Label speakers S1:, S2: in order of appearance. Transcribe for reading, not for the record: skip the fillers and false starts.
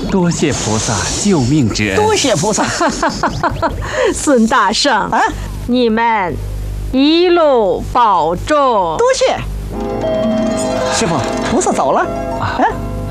S1: 多谢菩萨救命之恩。
S2: 多谢菩萨。
S3: 孙大圣
S2: 啊，
S3: 你们一路保重。
S2: 多谢。师傅，菩萨走了。
S1: 啊。